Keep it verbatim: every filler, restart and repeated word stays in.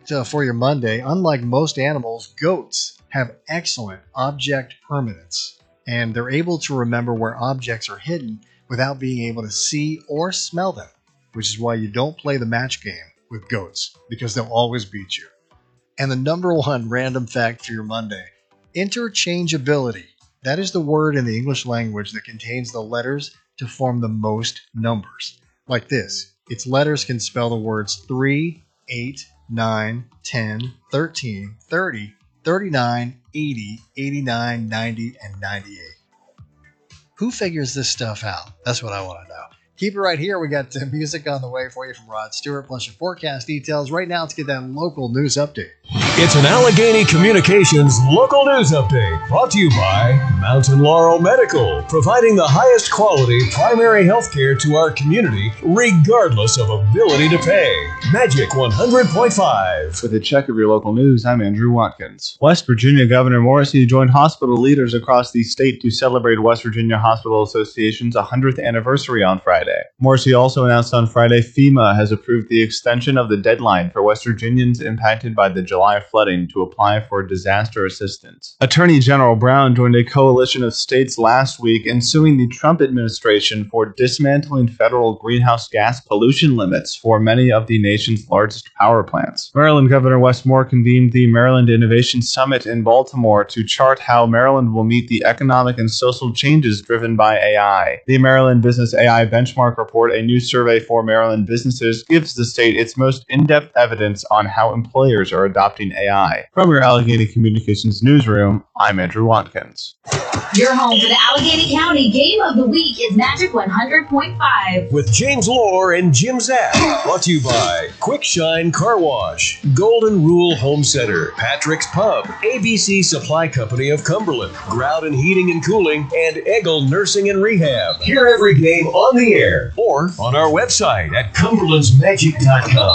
uh, for your Monday, unlike most animals, goats have excellent object permanence, and they're able to remember where objects are hidden without being able to see or smell them, which is why you don't play the match game with goats, because they'll always beat you. And the number one random fact for your Monday, interchangeability. That is the word in the English language that contains the letters to form the most numbers. Like this, its letters can spell the words three, eight, nine, ten, thirteen, thirty, thirty-nine, eighty, eighty-nine, ninety, and ninety-eight. Who figures this stuff out? That's what I want to know. Keep it right here. We got uh, music on the way for you from Rod Stewart, plus your forecast details. Right now, let's get that local news update. It's an Allegheny Communications local news update brought to you by Mountain Laurel Medical, providing the highest quality primary health care to our community, regardless of ability to pay. Magic one hundred point five. With a check of your local news, I'm Andrew Watkins. West Virginia Governor Morrissey joined hospital leaders across the state to celebrate West Virginia Hospital Association's one hundredth anniversary on Friday. Morrissey also announced on Friday FEMA has approved the extension of the deadline for West Virginians impacted by the July flooding to apply for disaster assistance. Attorney General Brown joined a coalition of states last week in suing the Trump administration for dismantling federal greenhouse gas pollution limits for many of the nation's largest power plants. Maryland Governor Wes Moore convened the Maryland Innovation Summit in Baltimore to chart how Maryland will meet the economic and social changes driven by A I. The Maryland Business A I Benchmark Report, a new survey for Maryland businesses, gives the state its most in-depth evidence on how employers are adopting A I. From your Allegheny Communications newsroom, I'm Andrew Watkins. Your home for the Allegheny County Game of the Week is Magic one hundred point five. With James Lohr and Jim Zapp. Brought to you by Quick Shine Car Wash, Golden Rule Home Center, Patrick's Pub, A B C Supply Company of Cumberland, Groudon Heating and Cooling, and Eggle Nursing and Rehab. Hear every game on the air or on our website at cumberlands magic dot com.